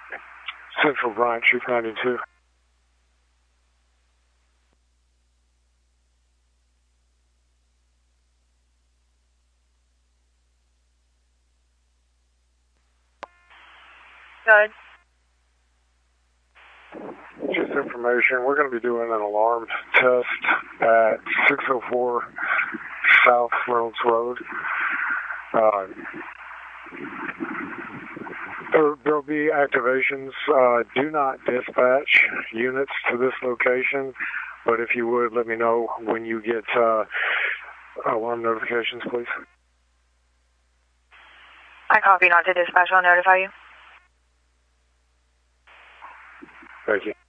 Central Bryant, Troop 92. Good. Just information, we're going to be doing an alarm test at 604 South Reynolds Road. There'll be activations. Do not dispatch units to this location, but if you would, let me know when you get alarm notifications, please. I copy not to dispatch. I'll notify you. Thank you.